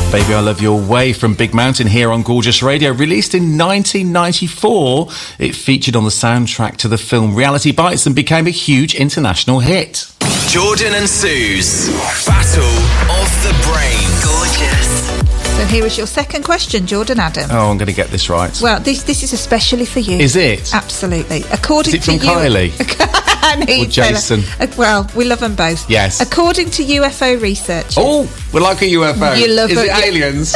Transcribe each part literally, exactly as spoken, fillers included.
Baby I Love Your Way from Big Mountain here on Gorgeous Radio. Released in nineteen ninety-four, it featured on the soundtrack to the film Reality Bites and became a huge international hit. Jordan and Sue's Battle of the Brain. Gorgeous. So here is your second question, Jordan Adam. Oh, I'm going to get this right. Well, this this is especially for you. Is it? Absolutely. According is it from to you, Kylie? Or Jason? Uh, well, we love them both. Yes. According to U F O research. Oh, we're like a U F O. You love is it, it yeah. aliens?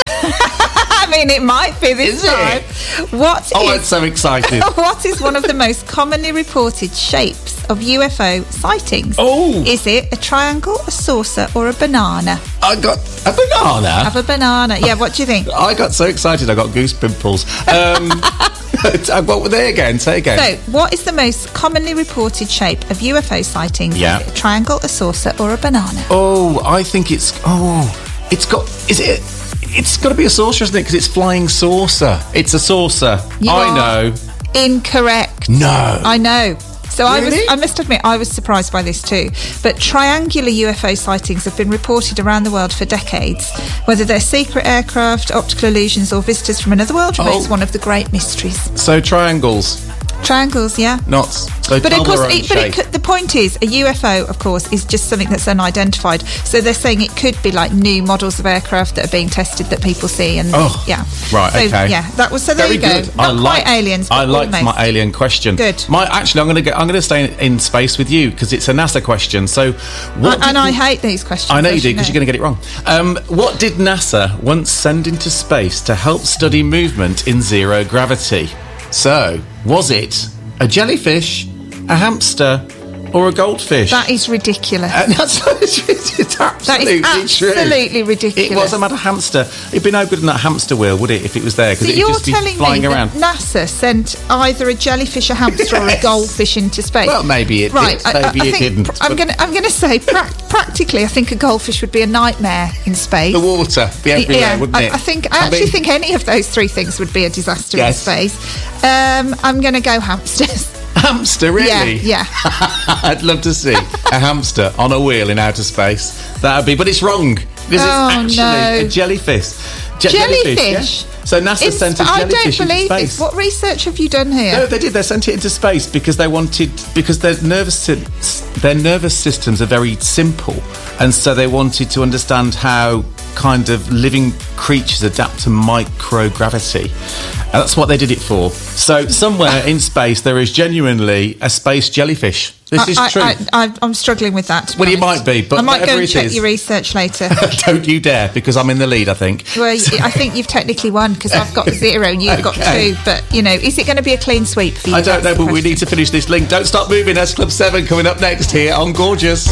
I mean, it might be this is time. It? What oh, is, I'm so excited. What is one of the most commonly reported shapes of U F O sightings? Oh. Is it a triangle, a saucer, or a banana? I got a banana. Have a banana. Yeah, what do you think? I got so excited I got goose pimples. Um, what were they again? Say again. So, what is the most commonly reported shape of U F O sightings? Yeah. Is it a triangle, a saucer, or a banana? Oh, I think it's... Oh, it's got... Is it... It's got to be a saucer, isn't it? Because it's flying saucer. It's a saucer. You I are know. Incorrect. No. I know. So I was, Really? I must admit, I was surprised by this too. But triangular U F O sightings have been reported around the world for decades. Whether they're secret aircraft, optical illusions, or visitors from another world remains Oh. one of the great mysteries. So triangles, Triangles, yeah. not... So But of course, it, but it shape. could, the point is, a U F O, of course, is just something that's unidentified. So they're saying it could be like new models of aircraft that are being tested that people see, and Oh, yeah, right, so, okay. yeah, that was so. There Very you go. good. Not I like quite aliens. But I liked almost. my alien question. Good. My actually, I'm going to go. I'm going to stay in, in space with you because it's a NASA question. So, what? And, and did- I hate these questions. I know you as do because you're going to get it wrong. Um, what did NASA once send into space to help study movement in zero gravity? So, was it a jellyfish, a hamster, or a goldfish? That is ridiculous. And that's it's, it's absolutely That is absolutely true. ridiculous. It was a mad hamster. It'd be no good in that hamster wheel, would it, if it was there? Because So it'd you're just be telling flying me around. that NASA sent either a jellyfish, a hamster, or a Yes. goldfish into space? Well, maybe it right. did. I, I, Maybe I it think didn't. pr- I'm but going to I'm going to say pra- practically, I think a goldfish would be a nightmare in space. the water be everywhere, yeah, wouldn't I, it? I think I actually mean- think any of those three things would be a disaster Yes. in space. Um, I'm going to go hamsters. Hamster, really? Yeah, yeah. I'd love to see a hamster on a wheel in outer space. That would be, but it's wrong because Oh, it's actually no. a jellyfish. Je- Jellyfish? yeah. So NASA In sent a sp- I don't jellyfish into believe space. this. What research have you done here? No, they did. They sent it into space because they wanted because their nervous sy- their nervous systems are very simple, and so they wanted to understand how kind of living creatures adapt to microgravity. And that's what they did it for. So somewhere in space there is genuinely a space jellyfish. This I, is I, true. I, I, I'm struggling with that. to be Well, you honest. might be, but I might go whatever and it check is- your research later. Don't you dare, because I'm in the lead, I think. Well, I think you've technically won because I've got zero and you've got Okay. two. But, you know, is it going to be a clean sweep for you? I don't That's know, the but we question. need to finish this link. Don't stop moving. S Club seven coming up next here on Gorgeous.